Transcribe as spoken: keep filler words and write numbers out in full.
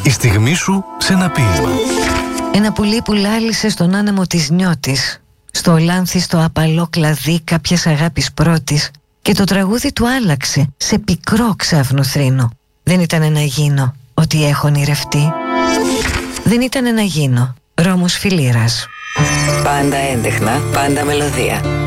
Η στιγμή σου σε ένα ποίημα. Ένα πουλί που λάλησε στον άνεμο της νιώτης, στο λάνθιστο απαλό κλαδί κάποιας αγάπης πρώτης, και το τραγούδι του άλλαξε σε πικρό ξάφνου θρήνο. Δεν ήταν ένα γίνο ότι έχω ονειρευτεί. Δεν ήταν ένα γίνο, Ρόμος Φιλήρας. Πάντα έντεχνα, πάντα μελωδία.